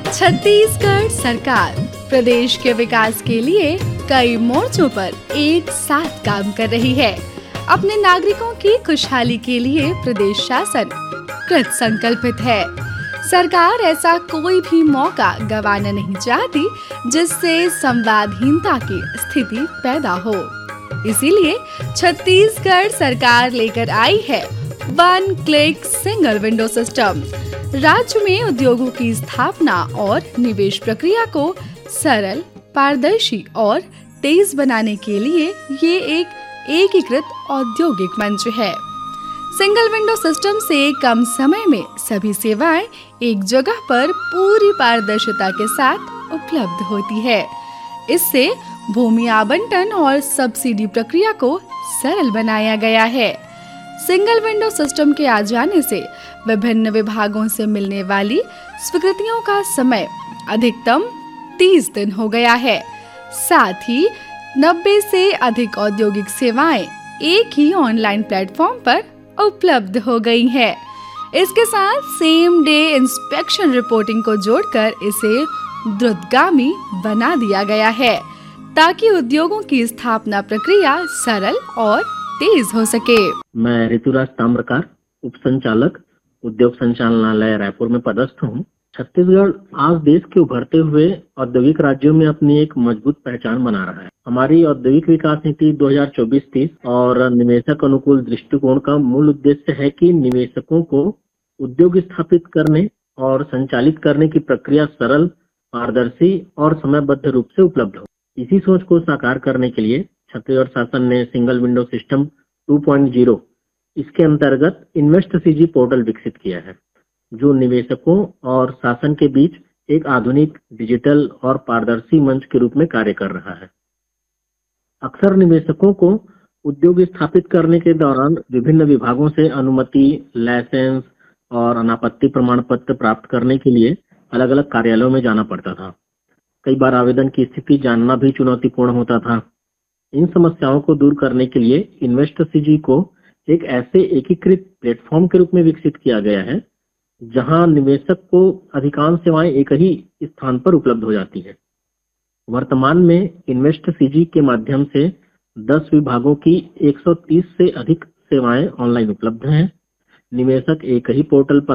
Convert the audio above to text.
छत्तीसगढ़ सरकार प्रदेश के विकास के लिए कई मोर्चों पर एक साथ काम कर रही है। अपने नागरिकों की खुशहाली के लिए प्रदेश शासन कृत संकल्पित है। सरकार ऐसा कोई भी मौका गंवाना नहीं चाहती जिससे संवादहीनता की स्थिति पैदा हो। इसीलिए छत्तीसगढ़ सरकार लेकर आई है one click single window system. राज्य में उद्योगों की स्थापना और निवेश प्रक्रिया को सरल, पारदर्शी और तेज बनाने के लिए ये एक एकीकृत औद्योगिक मंच है। सिंगल विंडो सिस्टम से कम समय में सभी सेवाएं एक जगह पर पूरी पारदर्शिता के साथ उपलब्ध होती है। इससे भूमि आवंटन और सब्सिडी प्रक्रिया को सरल बनाया गया है। सिंगल विंडो सिस्टम के आ जाने से विभिन्न विभागों से मिलने वाली स्वीकृतियों का समय अधिकतम 30 दिन हो गया है। साथ ही 90 से अधिक औद्योगिक सेवाएं एक ही ऑनलाइन प्लेटफॉर्म पर उपलब्ध हो गई है। इसके साथ सेम डे इंस्पेक्शन रिपोर्टिंग को जोड़कर इसे द्रुतगामी बना दिया गया है ताकि उद्योगों की स्थापना प्रक्रिया सरल और तेज हो सके। मैं ऋतुराज ताम्रकार, उप संचालक उद्योग संचालनालय रायपुर में पदस्थ हूँ। छत्तीसगढ़ आज देश के उभरते हुए औद्योगिक राज्यों में अपनी एक मजबूत पहचान बना रहा है। हमारी औद्योगिक विकास नीति 2024-30 और निवेशक अनुकूल दृष्टिकोण का मूल उद्देश्य है कि निवेशकों को उद्योग स्थापित करने और संचालित करने की प्रक्रिया सरल, पारदर्शी और समयबद्ध रूप से उपलब्ध हो। इसी सोच को साकार करने के लिए छत्तीसगढ़ शासन ने सिंगल विंडो सिस्टम 2.0 इसके अंतर्गत इन्वेस्ट सीजी पोर्टल विकसित किया है, जो निवेशकों और शासन के बीच एक आधुनिक, डिजिटल और पारदर्शी मंच के रूप में कार्य कर रहा है। अक्सर निवेशकों को उद्योग स्थापित करने के दौरान विभिन्न विभागों से अनुमति, लाइसेंस और अनापत्ति प्रमाण पत्र प्राप्त करने के लिए अलग अलग कार्यालयों में जाना पड़ता था। कई बार आवेदन की स्थिति जानना भी चुनौतीपूर्ण होता था। इन समस्याओं को दूर करने के लिए इन्वेस्ट सीजी को एक ऐसे एकीकृत प्लेटफॉर्म के रूप में विकसित किया गया है, जहां निवेशक को अधिकांश सेवाएं एक ही स्थान पर उपलब्ध हो जाती है। वर्तमान में इन्वेस्ट सीजी के माध्यम से 10 विभागों की 130 से अधिक सेवाएं ऑनलाइन उपलब्ध हैं। निवेशक एक ही पोर्टल पर